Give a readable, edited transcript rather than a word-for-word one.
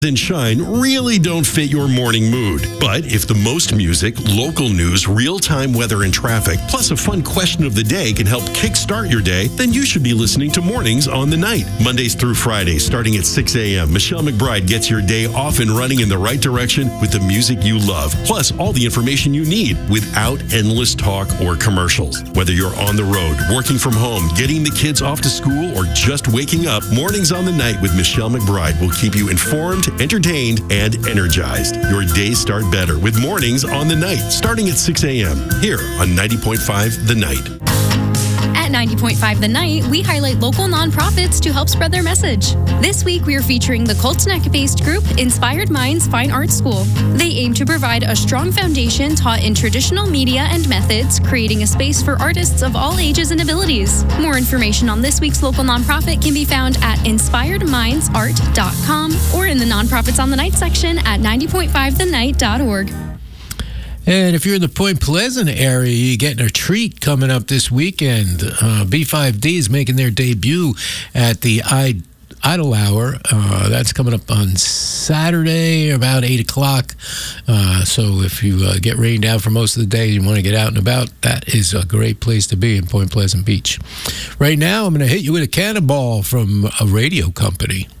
and shine really don't fit your morning mood. But if the most music, local news, real-time weather and traffic, plus a fun question of the day can help kickstart your day, then you should be listening to Mornings on the Night. Mondays through Fridays, starting at 6 a.m., Michelle McBride gets your day off and running in the right direction with the music you love, plus all the information you need without endless talk or commercials. Whether you're on the road, working from home, getting the kids off to school, or just waking up, Mornings on the Night with Michelle McBride will keep you informed, entertained, and energized. Your days start better with Mornings on the Night, starting at 6 a.m. here on 90.5 The Night. At 90.5 The Night, we highlight local nonprofits to help spread their message. This week, we are featuring the Colts-Neck-based group Inspired Minds Fine Arts School. They aim to provide a strong foundation taught in traditional media and methods, creating a space for artists of all ages and abilities. More information on this week's local nonprofit can be found at inspiredmindsart.com or in the Nonprofits on the Night section at 90.5thenight.org. And if you're in the Point Pleasant area, you're getting a treat coming up this weekend. B5D is making their debut at the Idle Hour. That's coming up on Saturday about 8 o'clock. So if you get rained out for most of the day, you want to get out and about, that is a great place to be in Point Pleasant Beach. Right now, I'm going to hit you with a cannonball from a radio company.